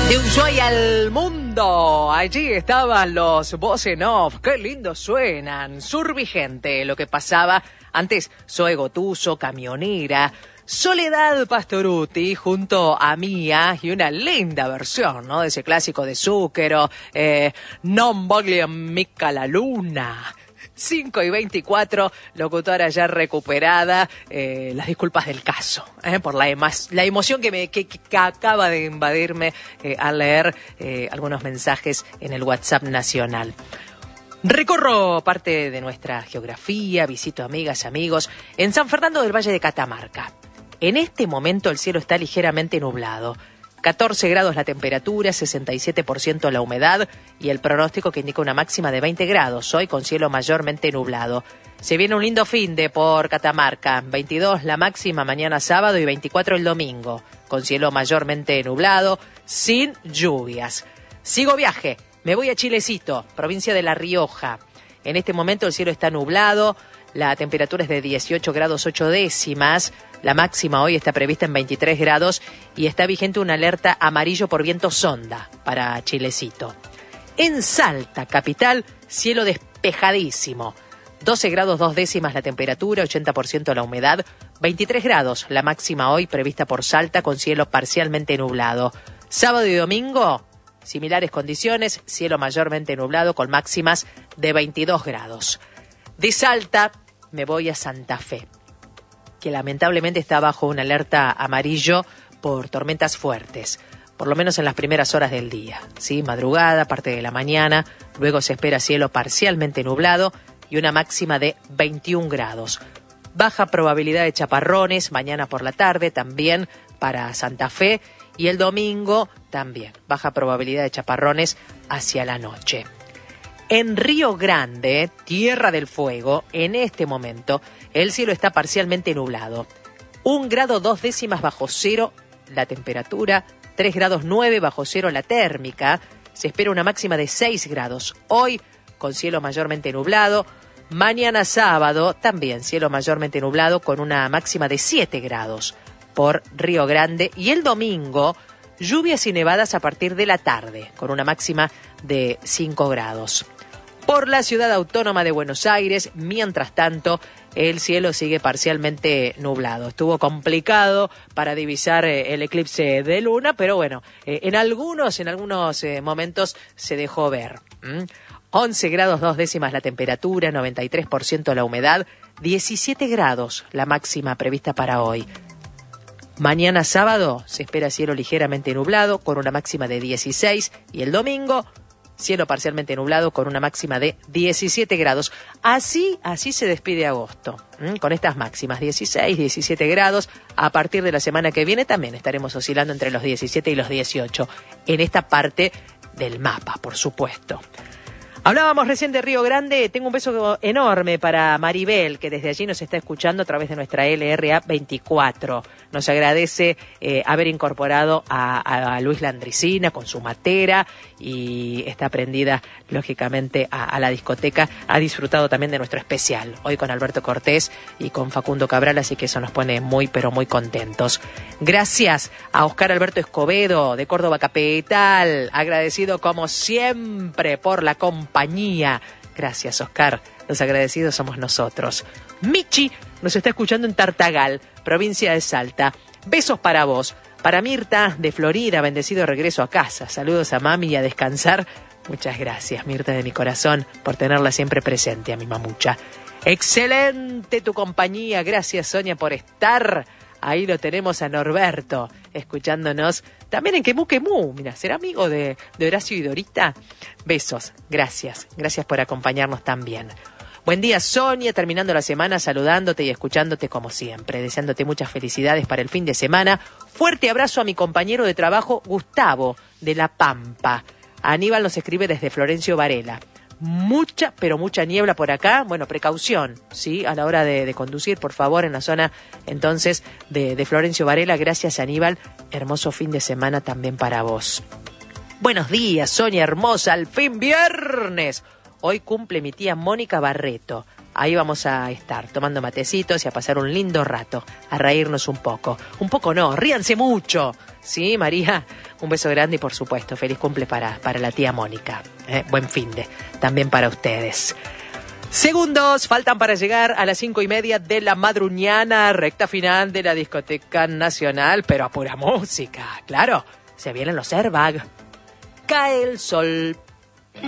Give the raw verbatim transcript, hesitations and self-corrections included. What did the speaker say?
De Ushuaia al mundo, allí estaban los voz en off, qué lindo suenan, Survigente, lo que pasaba antes, Zoe Gotuso, Camionera, Soledad Pastorutti junto a Mía y una linda versión, ¿no? De ese clásico de Zúquero, eh, Non voglio mica la luna. cinco y veinticuatro, locutora ya recuperada, eh, las disculpas del caso, eh, por la, ema- la emoción que, me, que, que acaba de invadirme eh, al leer eh, algunos mensajes en el WhatsApp nacional. Recorro parte de nuestra geografía, visito amigas, amigos, en San Fernando del Valle de Catamarca. En este momento el cielo está ligeramente nublado. catorce grados la temperatura, sesenta y siete por ciento la humedad y el pronóstico que indica una máxima de veinte grados, hoy con cielo mayormente nublado. Se viene un lindo finde por Catamarca, veintidós la máxima mañana sábado y veinticuatro el domingo, con cielo mayormente nublado, sin lluvias. Sigo viaje, me voy a Chilecito, provincia de La Rioja. En este momento el cielo está nublado, la temperatura es de dieciocho grados ocho décimas, la máxima hoy está prevista en veintitrés grados y está vigente una alerta amarillo por viento sonda para Chilecito. En Salta, capital, cielo despejadísimo. doce grados dos décimas la temperatura, ochenta por ciento la humedad, veintitrés grados la máxima hoy prevista por Salta con cielo parcialmente nublado. Sábado y domingo, similares condiciones, cielo mayormente nublado con máximas de veintidós grados. De Salta me voy a Santa Fe, que lamentablemente está bajo una alerta amarillo por tormentas fuertes, por lo menos en las primeras horas del día, ¿sí? Madrugada, parte de la mañana, luego se espera cielo parcialmente nublado y una máxima de veintiún grados. Baja probabilidad de chaparrones mañana por la tarde también para Santa Fe y el domingo también, baja probabilidad de chaparrones hacia la noche. En Río Grande, Tierra del Fuego, en este momento, el cielo está parcialmente nublado. Un grado dos décimas bajo cero la temperatura, tres grados nueve bajo cero la térmica. Se espera una máxima de seis grados. Hoy, con cielo mayormente nublado. Mañana sábado, también cielo mayormente nublado, con una máxima de siete grados por Río Grande. Y el domingo, lluvias y nevadas a partir de la tarde, con una máxima de cinco grados. Por la ciudad autónoma de Buenos Aires, mientras tanto, el cielo sigue parcialmente nublado. Estuvo complicado para divisar eh, el eclipse de luna, pero bueno, eh, en algunos, en algunos eh, momentos se dejó ver. ¿Mm? once grados dos décimas la temperatura, noventa y tres por ciento la humedad, diecisiete grados la máxima prevista para hoy. Mañana sábado se espera cielo ligeramente nublado con una máxima de dieciséis y el domingo cielo parcialmente nublado con una máxima de diecisiete grados. Así, así se despide agosto, ¿m? Con estas máximas, dieciséis, diecisiete grados. A partir de la semana que viene también estaremos oscilando entre los diecisiete y los dieciocho, en esta parte del mapa, por supuesto. Hablábamos recién de Río Grande, tengo un beso enorme para Maribel, que desde allí nos está escuchando a través de nuestra L R A veinticuatro. Nos agradece eh, haber incorporado a, a Luis Landricina con su matera y está prendida, lógicamente, a, a la discoteca. Ha disfrutado también de nuestro especial, hoy con Alberto Cortés y con Facundo Cabral, así que eso nos pone muy, pero muy contentos. Gracias a Oscar Alberto Escobedo, de Córdoba Capital, agradecido como siempre por la compañía. Gracias, Oscar. Los agradecidos somos nosotros. Michi nos está escuchando en Tartagal, provincia de Salta. Besos para vos. Para Mirta, de Florida, bendecido regreso a casa. Saludos a mami y a descansar. Muchas gracias, Mirta, de mi corazón, por tenerla siempre presente, a mi mamucha. Excelente tu compañía. Gracias, Sonia, por estar. Ahí lo tenemos a Norberto, escuchándonos también en Quemú Quemú. Mira, ¿será amigo de, de Horacio y Dorita? Besos, gracias, gracias por acompañarnos también. Buen día, Sonia, terminando la semana saludándote y escuchándote como siempre, deseándote muchas felicidades para el fin de semana. Fuerte abrazo a mi compañero de trabajo, Gustavo, de La Pampa. Aníbal nos escribe desde Florencio Varela. Mucha, pero mucha niebla por acá. Bueno, precaución, ¿sí? A la hora de, de conducir, por favor, en la zona, entonces, de, de Florencio Varela. Gracias, Aníbal. Hermoso fin de semana también para vos. Buenos días, Sonia hermosa. Al fin viernes. Hoy cumple mi tía Mónica Barreto. ahí vamos a estar tomando matecitos y a pasar un lindo rato, a reírnos un poco. Un poco no, ríanse mucho. Sí, María, un beso grande y por supuesto, feliz cumple para, para la tía Mónica. ¿eh? Buen finde, también para ustedes. Segundos faltan para llegar a las cinco y media de la madruñana, recta final de la discoteca nacional, pero a pura música, claro, se vienen los Airbag. Cae el sol.